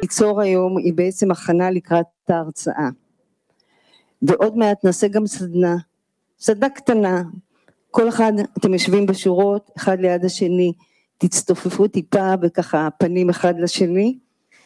ליצור היום היא בעצם הכנה לקראת ההרצאה, ועוד מעט נעשה גם סדנה קטנה, כל אחד אתם יושבים בשורות אחד ליד השני, תצטופפו טיפה וככה פנים אחד לשני,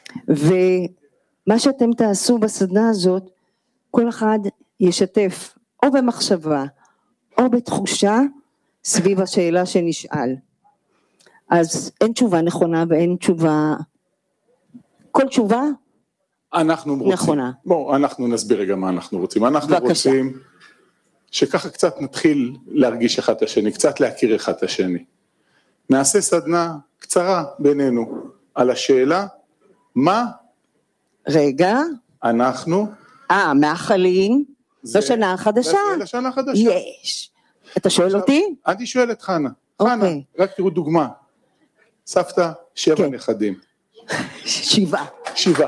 ומה שאתם תעשו בסדנה הזאת, כל אחד ישתף או במחשבה או בתחושה סביב השאלה שנשאל. אז אין תשובה נכונה ואין תשובה, כל תשובה אנחנו רוצים, נכונה. בואו אנחנו נסביר רגע מה אנחנו רוצים. אנחנו בבקשה. רוצים שככה קצת נתחיל להרגיש אחד את השני, קצת להכיר אחד את השני. נעשה סדנה קצרה בינינו על השאלה מה רגע אנחנו מאחלים לשנה החדשה. לשנה החדשה. יש. אתה שואל אותי? אני שואל את חנה. אוקיי. חנה, רק תראו דוגמה. סבתא 7 כן. נכדים. 7. 7.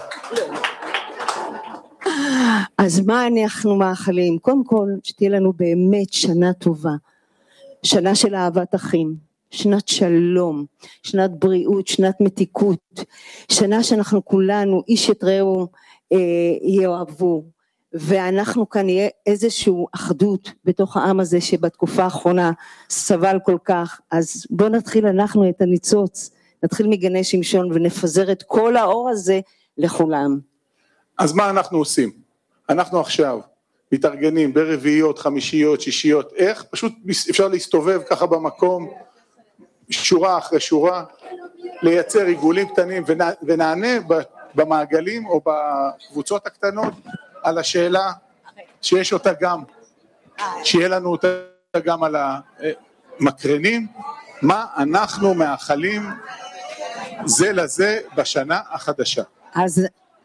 אז מה אנחנו מאחלים? קודם כל שתהיה לנו באמת שנה טובה, שנה של אהבת אחים, שנת שלום, שנת בריאות, שנת מתיקות, שנה שאנחנו כולנו איש את רעהו יאהבו, ואנחנו כאן יהיה איזושהי אחדות בתוך העם הזה שבתקופה האחרונה סבל כל כך. אז בוא נתחיל אנחנו את הניצוץ, נתחיל מגני שמשון ונפזר את כל האור הזה לכולם. אז מה אנחנו עושים? אנחנו עכשיו מתארגנים ברביעיות, חמישיות, שישיות, איך? פשוט אפשר להסתובב ככה במקום, שורה אחרי שורה, לייצר עיגולים קטנים, ונענה במעגלים או בקבוצות הקטנות על השאלה שיש אותה גם, שיהיה לנו אותה גם על המקרנים, מה אנחנו מאחלים זה לזה בשנה החדשה. אז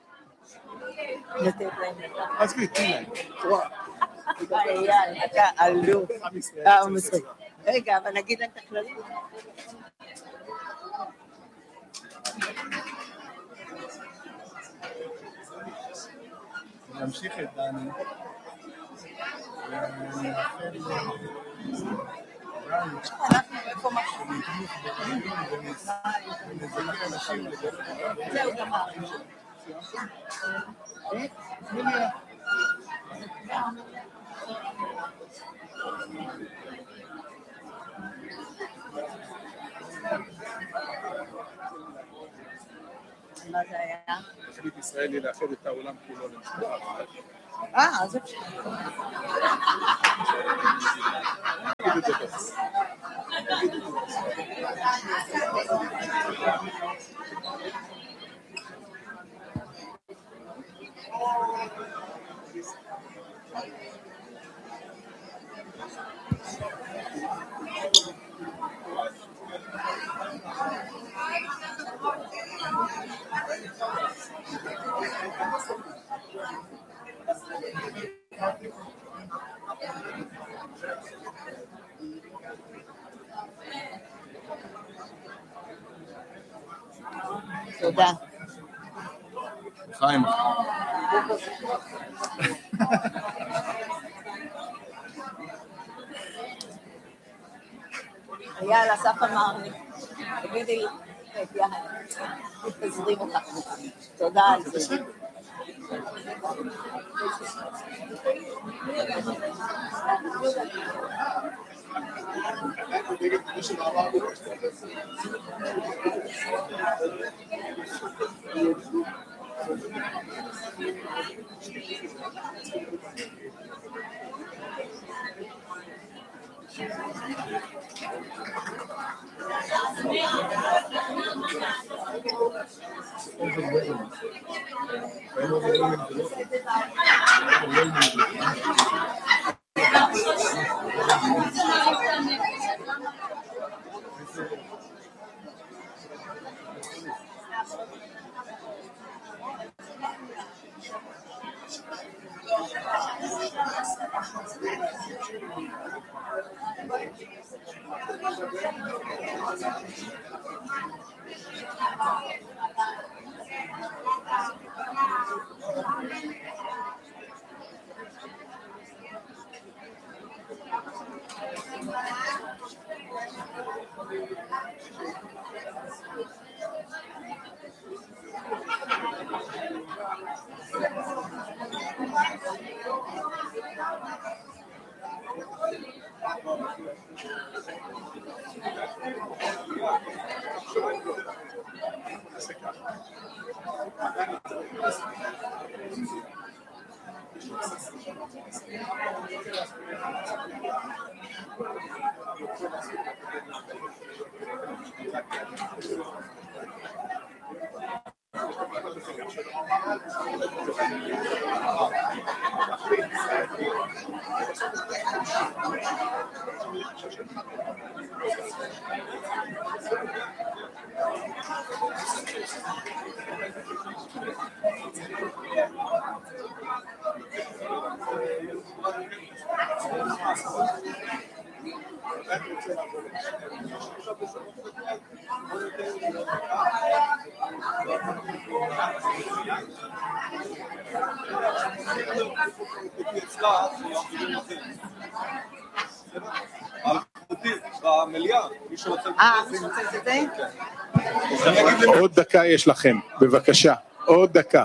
עזבי, תני להם. אתה אלוף. רגע, אבל נגיד להם את הכללים. נמשיך את דני. אנחנו איפה משהו. זהו גמר. מה זה היה? תחליט ישראלי לאחד את העולם כולו למשפחה. אז אפשר. תודה. חיים. יאללה, אסף אמר לי, תגידי, תזרים אותך. תודה על זה. נעשה ככה. עוד דקה יש לכם, בבקשה, עוד דקה.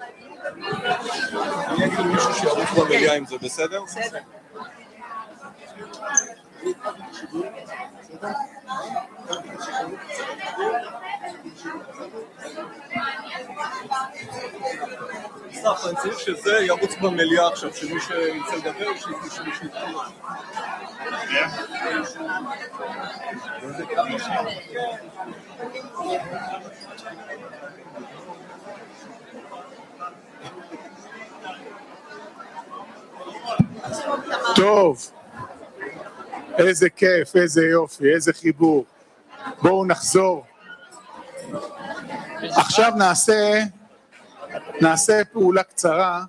אני אגיד למישהו שיערוך במליאה אם זה בסדר? בסדר. סך, אני צריך שזה ירוץ במליאה עכשיו, שמי שירצה לדבר, שמי שיתחיל. טוב, איזה כיף, איזה יופי, איזה חיבור. בואו נחזור. עכשיו נעשה פעולה קצרה.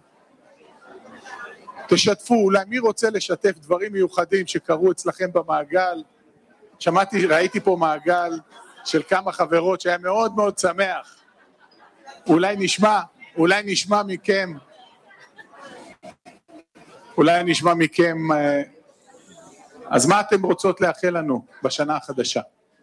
תשתפו, אולי מי רוצה לשתף דברים מיוחדים שקרו אצלכם במעגל? ראיתי פה מעגל של כמה חברות שהיה מאוד מאוד שמח. אולי נשמע מכם, אז מה אתם רוצות לאחל לנו בשנה החדשה?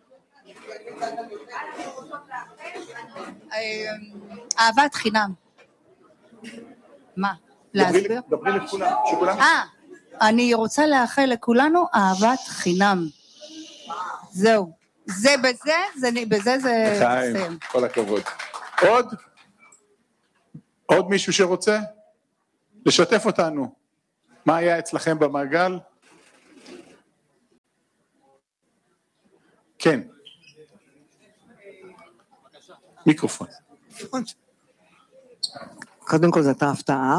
אהבת חינם. מה? להסביר? דברי לכולם, שכולם... אני רוצה לאחל לכולנו אהבת חינם. זהו. בזה זה... חיים, כל הכבוד. עוד מישהו שרוצה? לשתף אותנו. מה היה אצלכם במעגל? כן. מיקרופון. קודם כל זו הייתה הפתעה,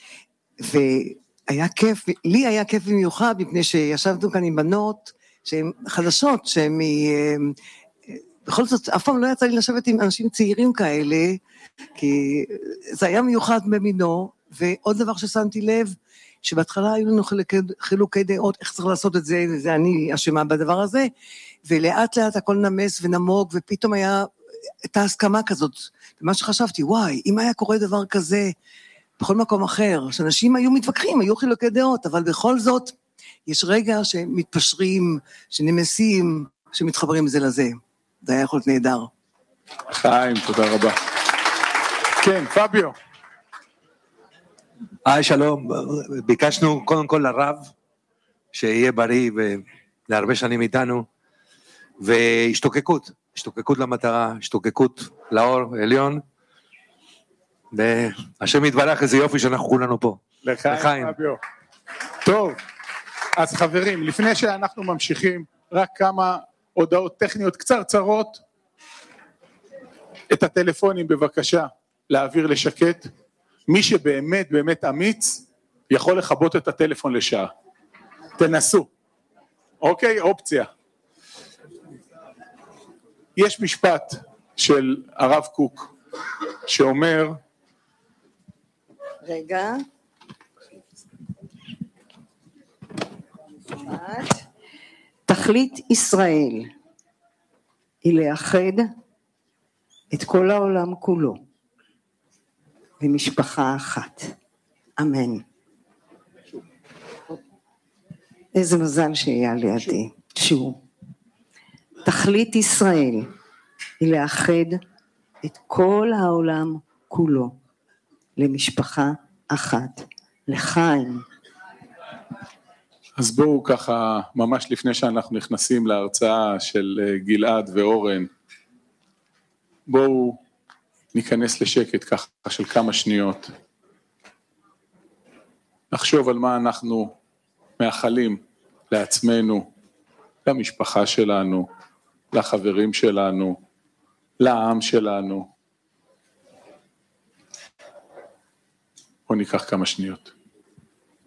והיה כיף, לי היה כיף במיוחד, מפני שישבנו כאן עם בנות שהן חדשות, שהן, בכל זאת, אף פעם לא יצא לי לשבת עם אנשים צעירים כאלה, כי זה היה מיוחד במינו, ועוד דבר ששמתי לב, שבהתחלה היו לנו חילוקי דעות, איך צריך לעשות את זה, וזה אני אשמה בדבר הזה, ולאט לאט הכל נמס ונמוג, ופתאום את ההסכמה כזאת, ומה שחשבתי, וואי, אם היה קורה דבר כזה, בכל מקום אחר, שאנשים היו מתווכחים, היו חילוקי דעות, אבל בכל זאת, יש רגע שמתפשרים, שנמסים, שמתחברים זה לזה. זה היה יכול להיות נהדר. חיים, תודה רבה. כן, פביו. שלום, ביקשנו קודם כל לרב, שיהיה בריא ולהרבה שנים איתנו, והשתוקקות למטרה, השתוקקות לאור עליון, והשם יתברך איזה יופי שאנחנו כולנו פה. לחיים. טוב, אז חברים, לפני שאנחנו ממשיכים, רק כמה הודעות טכניות קצרצרות, את הטלפונים בבקשה להעביר לשקט, מי שבאמת באמת אמיץ, יכול לכבות את הטלפון לשעה, תנסו, אוקיי? אופציה. יש משפט של הרב קוק, שאומר, רגע, תכלית ישראל היא לאחד את כל העולם כולו במשפחה אחת. אמן. איזה מזל שיהיה לידי. שהוא. תכלית ישראל היא לאחד את כל העולם כולו למשפחה אחת. לחיים. אז בואו ככה, ממש לפני שאנחנו נכנסים להרצאה של גלעד ואורן, בואו ניכנס לשקט ככה של כמה שניות. נחשוב על מה אנחנו מאחלים לעצמנו, למשפחה שלנו, לחברים שלנו, לעם שלנו. בואו ניקח כמה שניות.